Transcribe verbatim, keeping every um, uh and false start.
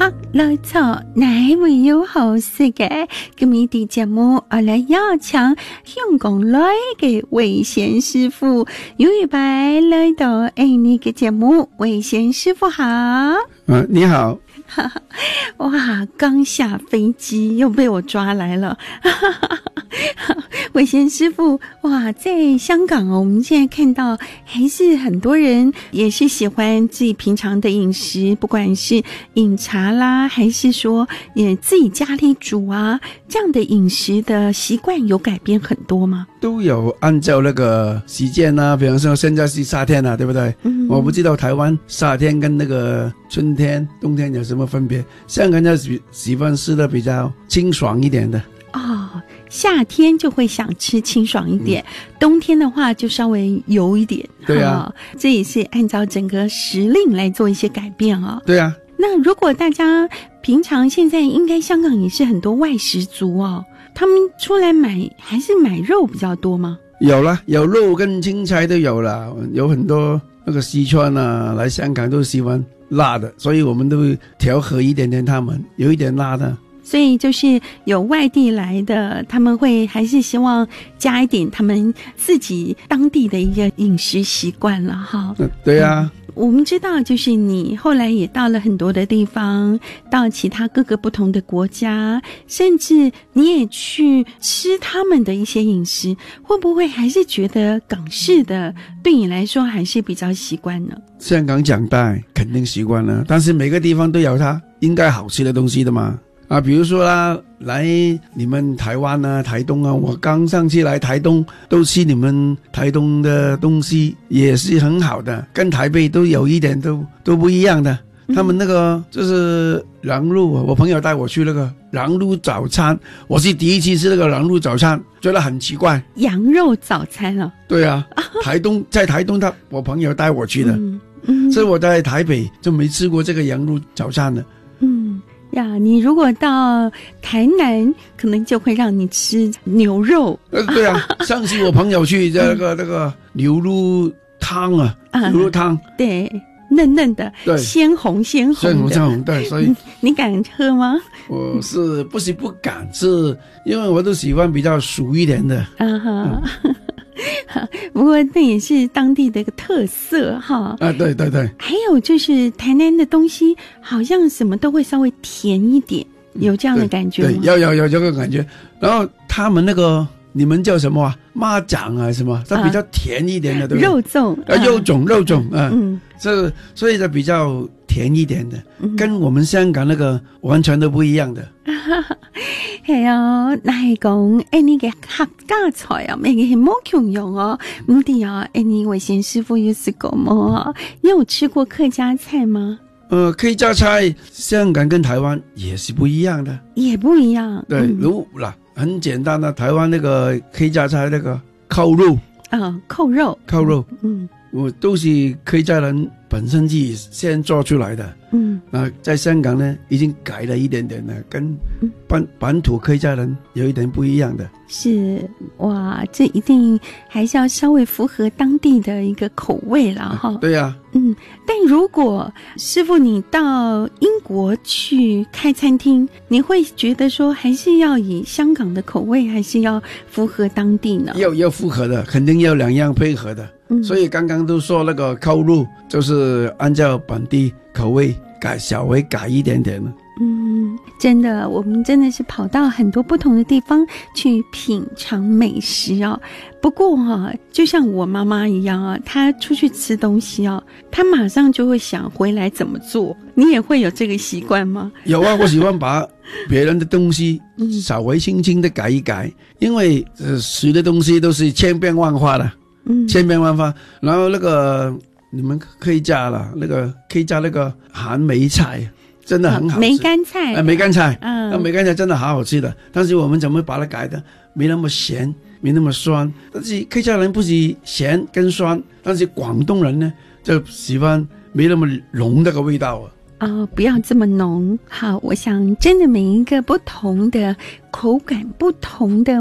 學來做哪位有好事嘅？今日的節目我來邀請香港來嘅魏賢師傅，有一擺來到誒你嘅節目，魏賢師傅好。 嗯、呃，你好。 哇，剛下飛機又被我抓來了。魏賢師傅，哇，在香港哦，我們現在看到還是很多人也是喜歡自己平常的飲食，不管是飲茶啦，還是說也自己家裡煮啊，這樣的飲食的習慣有改變很多嗎？ 都有按照那個時間啊，比方說現在是夏天啊，對不對？嗯，我不知道台灣夏天跟那個春天、冬天有什麼分別。香港人喜喜歡吃的比較清爽一點的。 哦，夏天就會想吃清爽一點，嗯，冬天的話就稍微油一點。 對啊， 哦，這也是按照整個時令來做一些改變啊。 對啊， 那如果大家平常現在應該香港也是很多外食族哦，他們出來買還是買肉比較多嗎？ 有啦，有肉跟青菜都有啦，有很多那個西川啊來香港都喜歡辣的，所以我們都調和一點點，他們有一點辣的。 所以就是有外地來的，他們會還是希望加一點他們自己當地的一個飲食習慣了哈。 嗯，對啊， 嗯，我們知道就是你後來也到了很多的地方，到其他各個不同的國家，甚至你也去吃他們的一些飲食，會不會還是覺得港式的對你來說還是比較習慣呢？ 香港長大肯定習慣了，但是每個地方都有它應該好吃的東西的嘛。啊，比如說啦，來你們台灣啊、台東啊，我剛上次來台東，都吃你們台東的東西，也是很好的，跟台北都有一點都都不一樣的。他們那個就是羊肉啊，我朋友帶我去那個羊肉早餐，我是第一次吃那個羊肉早餐，覺得很奇怪。 羊肉早餐啊？ 對啊，台東在台東他我朋友帶我去的， 嗯嗯， 所以我在台北就沒吃過這個羊肉早餐的。 嗯。呀，你如果到台南，可能就會讓你吃牛肉。 呃，對啊，上次我朋友去這個那個牛肉湯啊， 啊牛肉湯， 對，嫩嫩的， 對， 鮮紅鮮紅的， 鮮紅鮮紅，對，所以你敢喝嗎？ 我是不是不敢，是因為我都喜歡比較熟一點的。 啊哈。嗯不過那也是當地的一個特色哈。 啊，對對對。 還有就是台南的東西好像什麼都會稍微甜一點，有這樣的感覺嗎？ 對，有有有這個感覺。然後他們那個你們叫什麼啊？媽掌啊，什麼？它比較甜一點的，啊，對不對？ 肉粽啊，肉粽肉粽啊， 嗯， 這所以就比較甜一點的， 嗯，跟我們香港那個完全都不一樣的。 係啊，那係講誒，你嘅客家菜啊，咩嘅係冇共用哦。唔啲啊，誒，你魏賢師傅有試過嗎？你有吃過客家菜嗎？ 呃，客家菜香港跟台灣也是不一樣的， 也不一樣。 對，嗯，如嗱，很簡單的，台灣那個客家菜那個扣肉啊，扣肉， 扣肉， 嗯， 我都是客家人本身自己先做出來的，嗯，啊，在香港呢已經改了一點點了，跟本本土客家人有一點不一樣的。 是，哇，這一定還是要稍微符合當地的一個口味了哈，啊。 對啊， 嗯，但如果師傅你到英國去開餐廳，你會覺得說還是要以香港的口味，還是要符合當地呢？ 要要符合的，肯定要兩樣配合的。嗯，所以剛剛都說那個扣肉就是按照本地口味改，稍微改一點點了。 嗯，真的，我們真的是跑到很多不同的地方去品嘗美食哦。不過啊，就像我媽媽一樣啊，她出去吃東西啊，她馬上就會想回來怎麼做。你也會有這個習慣嗎？ 有啊，我喜歡把別人的東西稍微輕輕的改一改，因為呃，食的東西都是千變萬化的，嗯，千變萬化。然後那個你們可以加了，那個可以加那個鹹梅菜。真的很好吃， 梅乾菜， 哎，梅乾菜， 嗯， 那梅乾菜真的好好吃的。但是我們怎麼把它改的沒那麼鹹，沒那麼酸？但是客家人不是鹹跟酸，但是廣東人呢就喜歡沒那麼濃的個味道啊。 哦，不要這麼濃。好，我想真的每一個不同的口感，不同的